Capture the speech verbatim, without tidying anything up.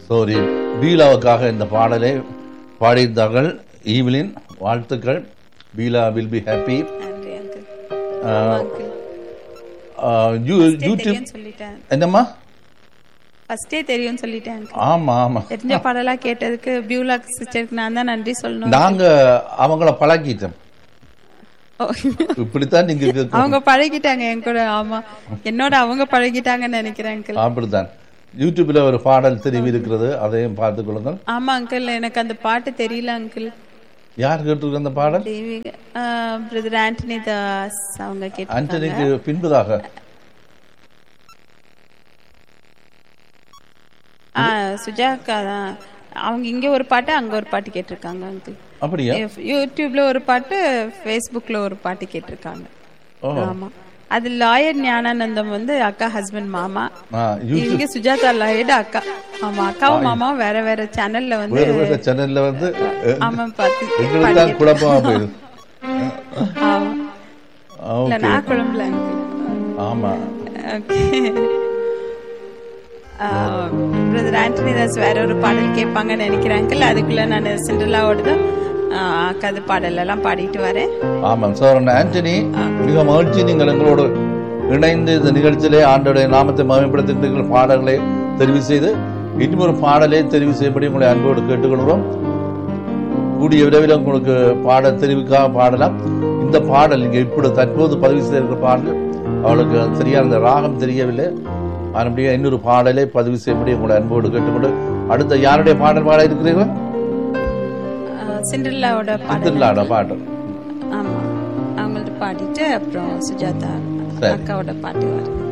சோரி பீலாவுக்காக இந்த பாடலை பாடியிருந்தார்கள். ஈவிலின் வாழ்த்துக்கள். Beela will be happy. YouTube என்னம்மா ஃபர்ஸ்டே தெரியும் சொல்லிட்டேன். ஆமா ஆமா தெரிஞ்ச பாடலா கேட்டதுக்கு பியூலா சிஸ்டருக்கு நான் தான் நன்றி சொல்லணும். நாங்க அவங்கள பழகிட்டோம். இப்படித்தான் நீங்க அவங்க பழகிட்டாங்க என் கூட. ஆமா என்னோட அவங்க பழகிட்டாங்கன்னு நினைக்கிறேன் அங்கிள். அப்படித்தான். யூடியூப்ல ஒரு பாடல் தெரிவி இருக்கிறது, அதையும் பார்த்துக் கொள்ளுங்கள். ஆமா அங்கிள் எனக்கு அந்த பாட்டு தெரியல அங்கிள். யார் கேட்டிருக்க அந்த பாடல்? பிரதர் ஆண்டனி தாஸ் அவங்க கேட்டாங்க. ஆண்டனிக்கு பின்பதாக சுஜாக்கா தான். அவங்க இங்க ஒரு பாட்டு அங்க ஒரு பாட்டு கேட்டிருக்காங்க அங்கிள். அப்படியா? யூடியூப்ல ஒரு பாட்டு, ஃபேஸ்புக்ல ஒரு பாட்டு கேட்டிருக்காங்க. ஆமா அது லாயர் ஞானானந்தம் வந்து அக்கா ஹஸ்பண்ட் மாமா. இங்க சுஜாதா லாயர் அக்கா. ஆமா அக்காவும் மாமாவும் வேற வேற சேனல்ல வந்து வேற சேனல்ல வந்து ஆமா பாத்து எங்களுக்கு தான் குழப்பமா போயிடுது. ஆமா இல்ல நான் குழம்பல. ஆமா ஓகே. பிரதர் ஆண்டனி தாஸ் வேற ஒரு பாடல் கேட்பாங்கன்னு நினைக்கிறாங்க. அதுக்குள்ள நான் சிண்டர்லாவோட கதை பாடல் எல்லாம் பாடிட்டு வரேன். ஆமாம் சார். ஆண்டனி மிக மகிழ்ச்சி நீங்கள் எங்களோடு இணைந்து இந்த நிகழ்ச்சியிலே ஆண்டோடைய நாமத்தை மகிமைப்படுத்துகின்ற பாடல்களை தெரிவு செய்து இன்னும் ஒரு பாடலை தெரிவு செய்யப்படி உங்களை அன்போடு கேட்டுக்கொள்கிறோம். கூடிய விரைவில் உங்களுக்கு பாட தெரிவிக்காக பாடலாம். இந்த பாடல் இங்கே இப்படி தற்போது பதிவு செய்திருக்கிற பாடல் அவளுக்கு சரியான அந்த ராகம் தெரியவில்லை. மறுபடியும் இன்னொரு பாடலை பதிவு செய்யப்படி உங்களை அன்போடு கேட்டுக்கொண்டு அடுத்த யாருடைய பாடல் பாட இருக்கிறீர்கள்? சிண்டர்லாவோட சிண்டர்லாவோட பாடல். ஆமா அவங்கள்ட்ட பாடிட்டு அப்புறம் சுஜாதா அக்காவோட பாட்டு வரும்.